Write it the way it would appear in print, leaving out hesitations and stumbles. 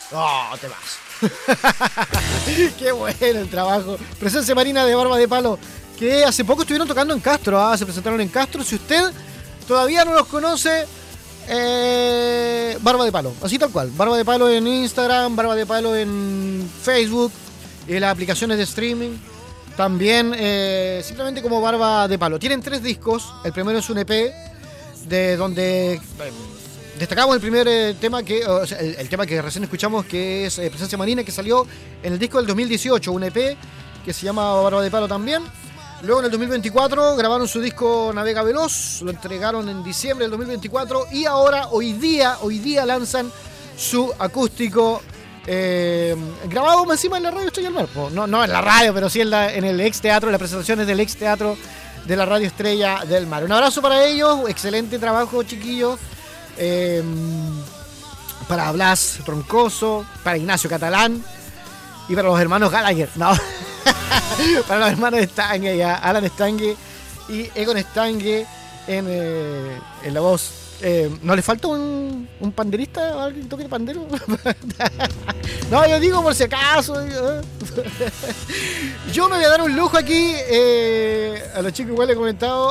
Oh, te vas. Qué bueno el trabajo. Presencia marina de Barba de Palo, que hace poco estuvieron tocando en Castro, se presentaron en Castro. Si usted todavía no los conoce, Barba de Palo, así tal cual. Barba de Palo en Instagram, Barba de Palo en Facebook, en las aplicaciones de streaming. También simplemente como Barba de Palo. Tienen 3 discos. El primero es un EP de donde destacamos el primer tema el tema que recién escuchamos, que es Presencia Marina, que salió en el disco del 2018, un EP que se llama Barba de Palo también. Luego en el 2024 grabaron su disco Navega Veloz, lo entregaron en diciembre del 2024 y ahora, hoy día lanzan su acústico grabado encima en la radio Estrella del Mar. No en la radio, pero sí en el ex teatro, las presentaciones del ex teatro de la radio Estrella del Mar. Un abrazo para ellos, excelente trabajo, chiquillos. Para Blas Troncoso, para Ignacio Catalán y para los hermanos Gallagher, no, para los hermanos Stange, Alan Stange y Egon Stange en la voz. ¿No le falta un panderista o alguien que toque el pandero? No, yo digo por si acaso. Yo me voy a dar un lujo aquí. A los chicos igual les he comentado.